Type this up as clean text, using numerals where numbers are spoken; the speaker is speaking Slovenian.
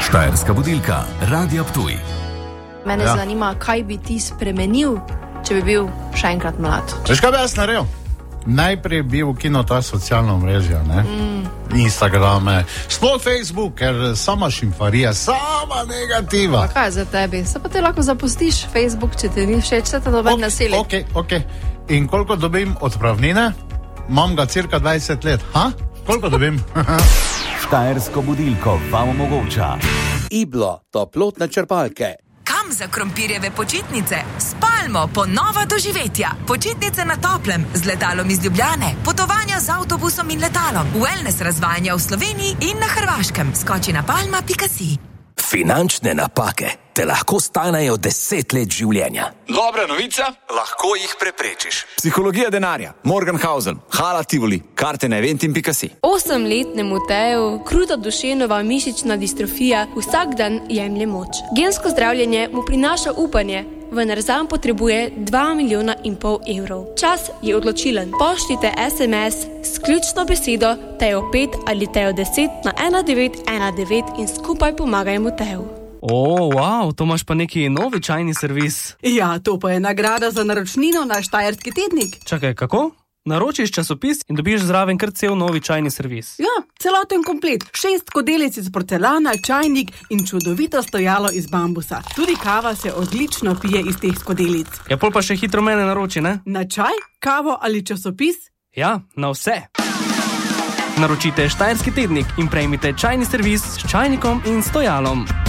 Štajerska budilka, Radio Ptuj. Mene zanima, kaj bi ti spremenil, če bi bil še enkrat mlad. Veš, kaj bi jaz naredil? Najprej bi ukinil ta socialna omrežja, ne? Instagrame, sploh Facebook, ker sama šimfarija, sama negativa. Pa kaj za tebi? Se pa te lahko zapustiš Facebook, če ti ni všeč, se te doben nasili. Ok. In koliko dobim odpravnine? Imam ga cirka 20 let. Koliko dobim? Štajersko budilko vam omogoča Iblo, toplotne črpalke. Kam za krompirjeve počitnice? Spalmo, ponova doživetja. Počitnice na toplem, z letalom iz Ljubljane, potovanja z avtobusom in letalom, wellness razvajanja v Sloveniji in na Hrvaškem. Skoči na palma.si. Finančne napake te lahko stanejo 10 let življenja. Dobra novica, lahko jih preprečiš. Psihologija denarja, Morgenhausen, Hala Tivoli, karte na eventim.si. 8-letnemu Teju kruta duševnova mišična distrofija vsak dan jemlje moč. Gensko zdravljenje mu prinaša upanje, vendar zanj potrebuje 2,5 milijona evrov. Čas je odločilen. Pošljite SMS s ključno besedo Tejo 5 ali Tejo 10 na 1919 in skupaj pomagajmo Teju. Wow, to imaš pa neki novi čajni servis. Ja, to pa je nagrada za naročnino na Štajerski tednik. Čakaj, kako? Naročiš časopis in dobiš zraven kar cel novi čajni servis. Ja, celoten komplet. 6 skodelic iz porcelana, čajnik in čudovito stojalo iz bambusa. Tudi kava se odlično pije iz teh skodelic. Ja, pol pa še hitro mene naroči, ne? Na čaj, kavo ali časopis? Ja, na vse. Naročite Štajerski tednik in prejmite čajni servis s čajnikom in stojalom.